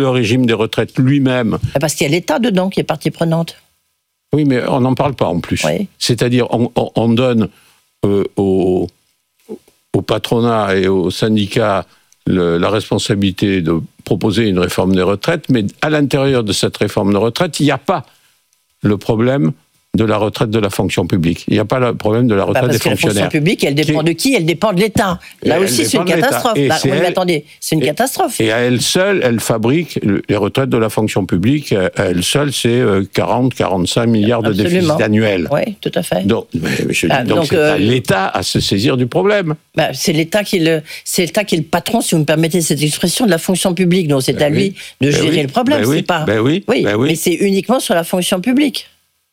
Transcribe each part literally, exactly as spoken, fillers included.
le régime des retraites lui-même... Parce qu'il y a l'État dedans qui est partie prenante. Oui, mais on n'en parle pas en plus. Oui. C'est-à-dire, on, on, on donne euh, au, au patronat et aux syndicats le, la responsabilité de proposer une réforme des retraites, mais à l'intérieur de cette réforme de retraite, il n'y a pas le problème de la retraite de la fonction publique. Il n'y a pas le problème de la retraite bah des fonctionnaires. La fonction publique, elle dépend de qui ? Elle dépend de l'État. Là et aussi, c'est une catastrophe. Bah, oui, elle, mais attendez, c'est une et, catastrophe. Et à elle seule, elle fabrique les retraites de la fonction publique. À elle seule, c'est quarante à quarante-cinq milliards de Absolument. déficit annuel. Oui, tout à fait. Donc, mais je bah, dis, donc, donc c'est euh, à l'État à se saisir du problème. Bah, c'est l'État qui est le, c'est l'État qui est le patron, si vous me permettez cette expression, de la fonction publique. Donc c'est bah, à lui oui. de bah, gérer oui. le problème. Bah, c'est oui. pas. Bah, oui. Oui. Bah, oui. Mais c'est uniquement sur la fonction publique.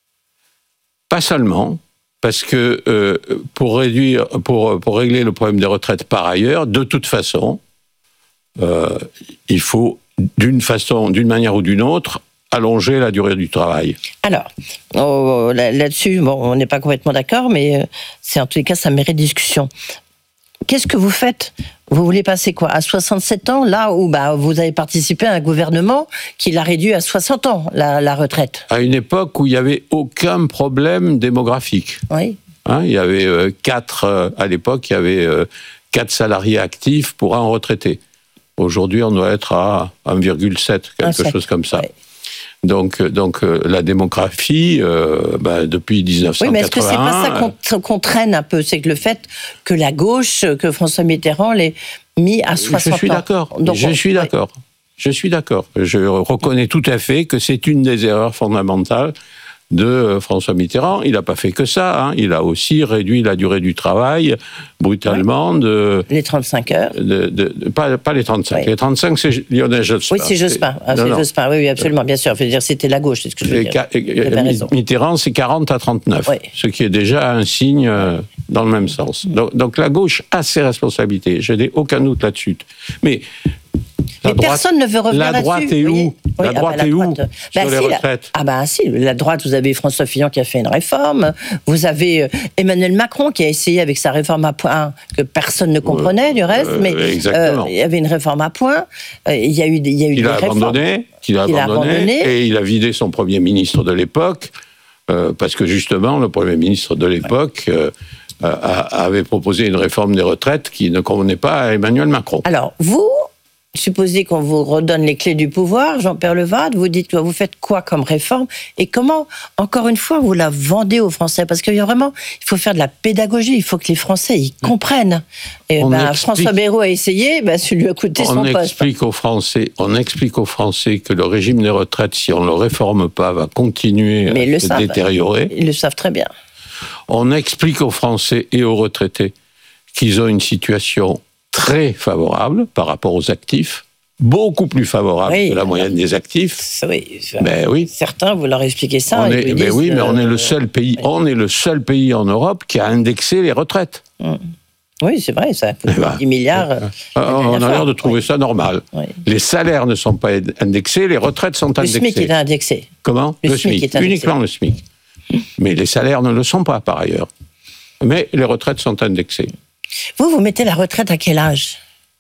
Pas seulement, parce que euh, pour réduire, pour pour régler le problème des retraites par ailleurs, de toute façon, euh, il faut d'une façon, d'une manière ou d'une autre, allonger la durée du travail. Alors, oh, là, là-dessus, bon, on n'est pas complètement d'accord, mais c'est en tous les cas, ça mérite discussion. Qu'est-ce que vous faites ? Vous voulez passer quoi ? À soixante-sept ans, là où bah, vous avez participé à un gouvernement qui l'a réduit à soixante ans, la, la retraite. À une époque où il n'y avait aucun problème démographique. Oui. Hein, il y avait euh, quatre, euh, à l'époque, il y avait euh, quatre salariés actifs pour un retraité. Aujourd'hui, on doit être à un virgule sept, quelque chose comme ça. Oui. Donc, donc euh, la démographie, euh, bah, depuis dix-neuf cent quatre-vingt-un... Oui, mais est-ce que c'est pas ça qu'on, qu'on traîne un peu ? C'est que le fait que la gauche, que François Mitterrand l'ait mis à soixante ans... Je suis d'accord, Donc, je on... suis d'accord. Oui. Je suis d'accord. Je reconnais tout à fait que c'est une des erreurs fondamentales de François Mitterrand. Il n'a pas fait que ça. Hein. Il a aussi réduit la durée du travail brutalement. Ouais. De, les trente-cinq heures. De, de, de, pas, pas les trente-cinq. Ouais. Les trente-cinq, c'est Lionel Jospin. Oui, c'est Jospin. Ah, c'est Jospin. Oui, oui, absolument, bien sûr. Je veux dire, c'était la gauche, c'est ce que je veux dire. Mitterrand, c'est quarante à trente-neuf. Ouais. Ce qui est déjà un signe euh, dans le même sens. Donc, donc la gauche a ses responsabilités. Je n'ai aucun doute là-dessus. Mais... Mais droite, personne ne veut revenir là-dessus. La droite est où oui. La droite ah bah, est où sur bah, les si, retraites la... Ah ben bah, si, la droite, vous avez François Fillon qui a fait une réforme, vous avez Emmanuel Macron qui a essayé avec sa réforme à points que personne ne comprenait euh, du reste, euh, mais euh, il y avait une réforme à points, euh, il y a eu, il y a eu il des a réformes. Abandonné, qu'il a, qu'il a abandonné, abandonné, et il a vidé son Premier ministre de l'époque, euh, parce que justement, le Premier ministre de l'époque... Ouais. Euh, avait proposé une réforme des retraites qui ne convenait pas à Emmanuel Macron. Alors, vous, supposez qu'on vous redonne les clés du pouvoir, Jean-Pierre Levade, vous dites que vous faites quoi comme réforme et comment, encore une fois, vous la vendez aux Français ? Parce qu'il y a vraiment, il faut faire de la pédagogie, il faut que les Français y comprennent. Et ben, explique, François Bayrou a essayé, ben, ça lui a coûté son poste. On explique aux Français, on explique aux Français que le régime des retraites, si on ne le réforme pas, va continuer Mais à se savent, détériorer. Ils le savent très bien. On explique aux Français et aux retraités qu'ils ont une situation très favorable par rapport aux actifs, beaucoup plus favorable oui, que la moyenne des actifs. Oui, ben oui. Certains, vous leur expliquez ça. On est, mais disent, oui, mais euh, on est le seul pays, oui. on est le seul pays en Europe qui a indexé les retraites. Mmh. Oui, c'est vrai, ça a coûté ben, dix milliards. Euh, on a l'air de trouver oui. ça normal. Oui. Les salaires ne sont pas indexés, les retraites sont indexées. Le SMIC est indexé. Comment ? Le, le SMIC, SMIC, est indexé. Uniquement le SMIC. Mais les salaires ne le sont pas, par ailleurs. Mais les retraites sont indexées. Vous, vous mettez la retraite à quel âge ?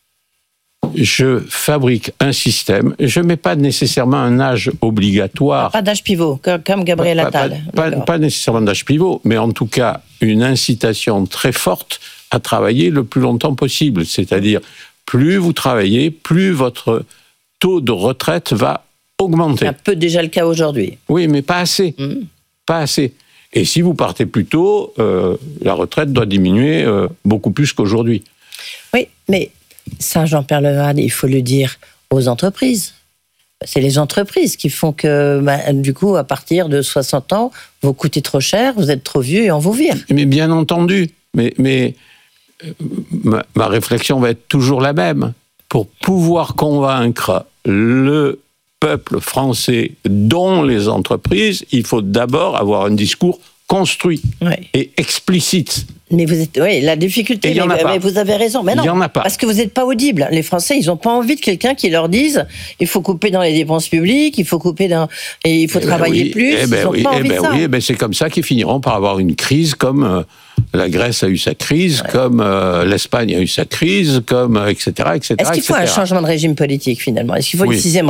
Je fabrique un système. Je ne mets pas nécessairement un âge obligatoire. Pas d'âge pivot, comme Gabriel Attal. Pas, pas, pas nécessairement d'âge pivot, mais en tout cas, une incitation très forte à travailler le plus longtemps possible. C'est-à-dire, plus vous travaillez, plus votre taux de retraite va augmenter. C'est un peu déjà le cas aujourd'hui. Oui, mais pas assez. Mmh. Pas assez. Et si vous partez plus tôt, euh, la retraite doit diminuer euh, beaucoup plus qu'aujourd'hui. Oui, mais ça, Jean-Pierre Levade, il faut le dire aux entreprises. C'est les entreprises qui font que, bah, du coup, à partir de soixante ans, vous coûtez trop cher, vous êtes trop vieux et on vous vire. Mais bien entendu, mais, mais ma, ma réflexion va être toujours la même. Pour pouvoir convaincre le peuple français, dont les entreprises, il faut d'abord avoir un discours construit oui. et explicite. Mais vous êtes, oui, la difficulté, mais, mais vous avez raison. Mais non, il y en a pas. Parce que vous n'êtes pas audible. Les Français, ils n'ont pas envie de quelqu'un qui leur dise il faut couper dans les dépenses publiques, il faut couper dans, et il faut eh travailler ben oui, plus. Eh ben ils n'ont oui, pas eh envie ben de ça. Oui, eh ben c'est comme ça qu'ils finiront par avoir une crise comme euh, la Grèce a eu sa crise, ouais. comme euh, l'Espagne a eu sa crise, comme euh, et cetera, et cetera. Est-ce qu'il faut et cetera. un changement de régime politique finalement ? Est-ce qu'il faut oui. une sixième